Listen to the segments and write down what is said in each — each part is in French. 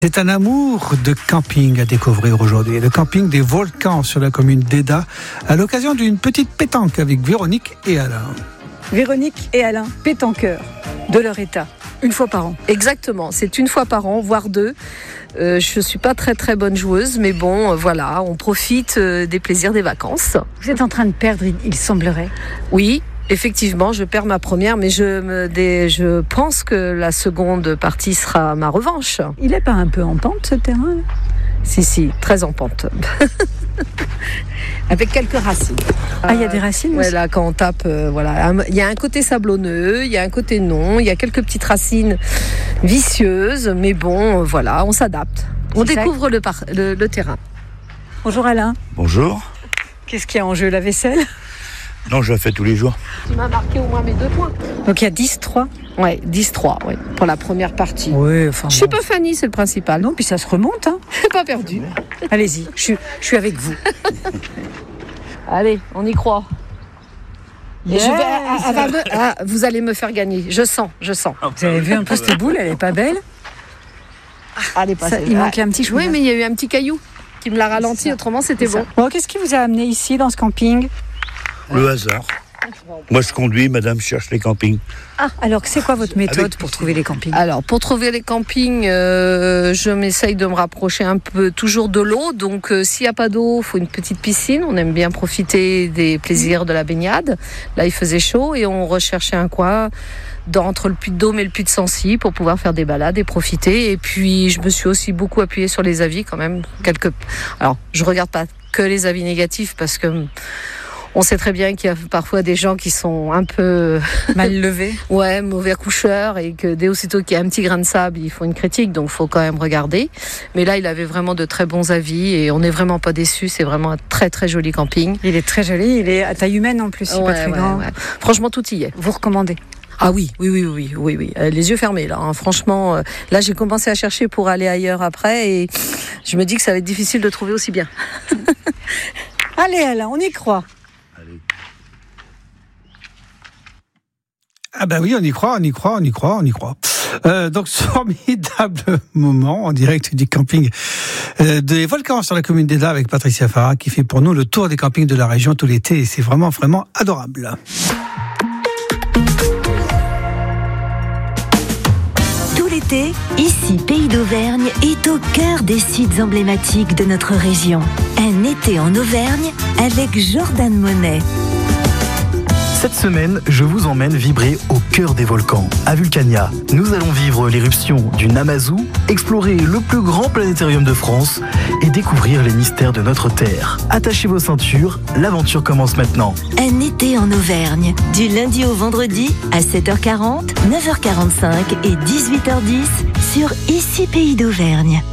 C'est un amour de camping à découvrir aujourd'hui. Le camping des Volcans sur la commune d'Eda, à l'occasion d'une petite pétanque avec Véronique et Alain. Véronique et Alain, pétanqueurs de leur état, une fois par an. Exactement, c'est une fois par an, voire deux. Je ne suis pas très bonne joueuse, mais bon, voilà, on profite des plaisirs des vacances. Vous êtes en train de perdre, il semblerait. Oui. Effectivement, je perds ma première, mais je pense que la seconde partie sera ma revanche. Il n'est pas un peu en pente, ce terrain ? Si, très en pente. Avec quelques racines. Ah, il y a des racines aussi ? Là, quand on tape, voilà. Il y a un côté sablonneux, il y a un côté non, il y a quelques petites racines vicieuses, mais bon, voilà, on s'adapte. On découvre le terrain. Bonjour Alain. Bonjour. Qu'est-ce qu'il y a en jeu, la vaisselle ? Non, je la fais tous les jours. Tu m'as marqué au moins mes 2 points. Donc il y a 10-3 ? Oui, 10-3, oui, pour la première partie. Oui, enfin. Je suis pas Fanny, c'est le principal. Non, puis ça se remonte, hein. Je suis pas perdue. Allez-y, je suis avec vous. Allez, on y croit. Yes. Vous allez me faire gagner. Je sens. Vous avez vu un peu cette boule, elle est pas belle ? Allez, passez. Il manquait un petit chou. Oui, mais il y a eu un petit caillou qui me l'a ralenti, autrement c'était bon. Bon, qu'est-ce qui vous a amené ici, dans ce camping ? Le hasard. Moi, je conduis, madame cherche les campings. Ah, alors c'est quoi votre méthode pour trouver les campings ? Alors, pour trouver les campings, je m'essaye de me rapprocher un peu toujours de l'eau. Donc, s'il n'y a pas d'eau, il faut une petite piscine. On aime bien profiter des plaisirs de la baignade. Là, il faisait chaud et on recherchait un coin entre le Puy de Dôme et le Puy de Sancy pour pouvoir faire des balades et profiter. Et puis, je me suis aussi beaucoup appuyée sur les avis quand même. Alors, je regarde pas que les avis négatifs parce que on sait très bien qu'il y a parfois des gens qui sont un peu mal levés, ouais, mauvais accoucheurs, et que dès aussitôt qu'il y a un petit grain de sable, ils font une critique, donc il faut quand même regarder. Mais là, il avait vraiment de très bons avis et on n'est vraiment pas déçus. C'est vraiment un très joli camping. Il est très joli, il est à taille humaine en plus, c'est pas très grand. Ouais. Franchement, tout y est. Vous recommandez ? Ah oui. Les yeux fermés là. Hein. Franchement, là j'ai commencé à chercher pour aller ailleurs après et je me dis que ça va être difficile de trouver aussi bien. Allez Alain, on y croit. Ah ben oui, on y croit. Donc, formidable moment en direct du camping des Volcans sur la commune d'Eda avec Patricia Farah qui fait pour nous le tour des campings de la région tout l'été et c'est vraiment adorable. Tout l'été, ici Pays d'Auvergne est au cœur des sites emblématiques de notre région. Un été en Auvergne avec Jordan Monet. Cette semaine, je vous emmène vibrer au cœur des volcans, à Vulcania. Nous allons vivre l'éruption du Namazou, explorer le plus grand planétarium de France et découvrir les mystères de notre Terre. Attachez vos ceintures, l'aventure commence maintenant. Un été en Auvergne, du lundi au vendredi à 7h40, 9h45 et 18h10 sur Ici Pays d'Auvergne.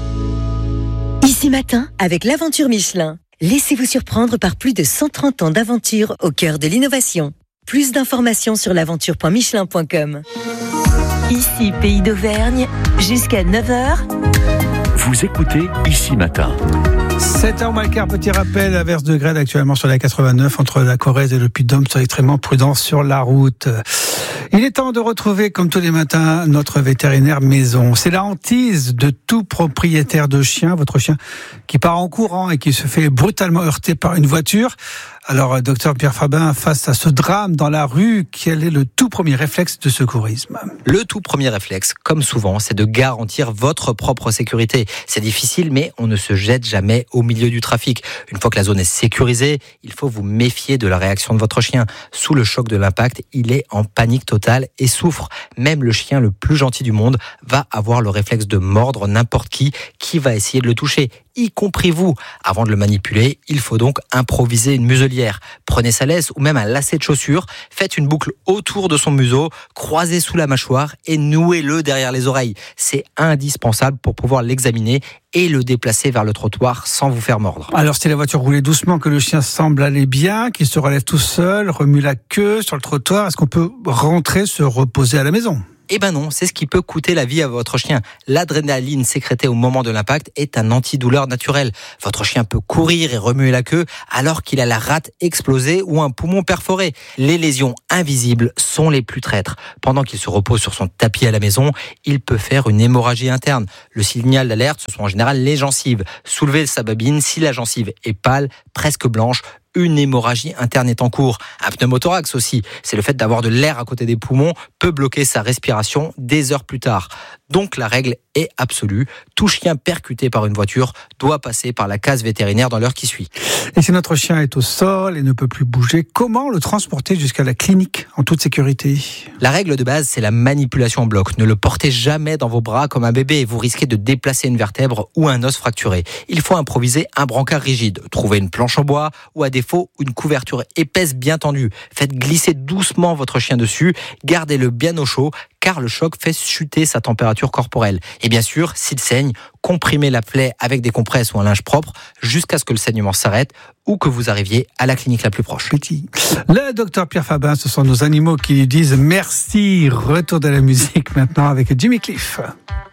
Ici Matin, avec l'aventure Michelin. Laissez-vous surprendre par plus de 130 ans d'aventure au cœur de l'innovation. Plus d'informations sur l'aventure.michelin.com. Ici, Pays d'Auvergne, jusqu'à 9h. Vous écoutez Ici Matin. 7h15, petit rappel, averse de grêle actuellement sur la 89 entre la Corrèze et le Puy de Dôme, soyez extrêmement prudents sur la route. Il est temps de retrouver, comme tous les matins, notre vétérinaire maison. C'est la hantise de tout propriétaire de chien, votre chien qui part en courant et qui se fait brutalement heurter par une voiture. Alors, docteur Pierre Fabin, face à ce drame dans la rue, quel est le tout premier réflexe de secourisme ? Le tout premier réflexe, comme souvent, c'est de garantir votre propre sécurité. C'est difficile, mais on ne se jette jamais au milieu du trafic. Une fois que la zone est sécurisée, il faut vous méfier de la réaction de votre chien. Sous le choc de l'impact, il est en panique totale et souffre. Même le chien le plus gentil du monde va avoir le réflexe de mordre n'importe qui va essayer de le toucher, y compris vous. Avant de le manipuler, il faut donc improviser une muselière. Prenez sa laisse ou même un lacet de chaussure, faites une boucle autour de son museau, croisez sous la mâchoire et nouez-le derrière les oreilles. C'est indispensable pour pouvoir l'examiner et le déplacer vers le trottoir sans vous faire mordre. Alors, si la voiture roulait doucement, que le chien semble aller bien, qu'il se relève tout seul, remue la queue sur le trottoir, est-ce qu'on peut rentrer se reposer à la maison ? Eh ben non, c'est ce qui peut coûter la vie à votre chien. L'adrénaline sécrétée au moment de l'impact est un antidouleur naturel. Votre chien peut courir et remuer la queue alors qu'il a la rate explosée ou un poumon perforé. Les lésions invisibles sont les plus traîtres. Pendant qu'il se repose sur son tapis à la maison, il peut faire une hémorragie interne. Le signal d'alerte, ce sont en général les gencives. Soulevez sa babine si la gencive est pâle, presque blanche. Une hémorragie interne est en cours. Un pneumothorax aussi, c'est le fait d'avoir de l'air à côté des poumons, peut bloquer sa respiration des heures plus tard. Donc la règle est absolue. Tout chien percuté par une voiture doit passer par la case vétérinaire dans l'heure qui suit. Et si notre chien est au sol et ne peut plus bouger, comment le transporter jusqu'à la clinique en toute sécurité ? La règle de base, c'est la manipulation en bloc. Ne le portez jamais dans vos bras comme un bébé. Vous risquez de déplacer une vertèbre ou un os fracturé. Il faut improviser un brancard rigide. Trouvez une planche en bois ou à défaut une couverture épaisse bien tendue. Faites glisser doucement votre chien dessus. Gardez-le bien au chaud car le choc fait chuter sa température corporelle. Et bien sûr, s'il saigne, comprimez la plaie avec des compresses ou un linge propre jusqu'à ce que le saignement s'arrête ou que vous arriviez à la clinique la plus proche. Le docteur Pierre Fabin, ce sont nos animaux qui lui disent merci. Retour de la musique maintenant avec Jimmy Cliff.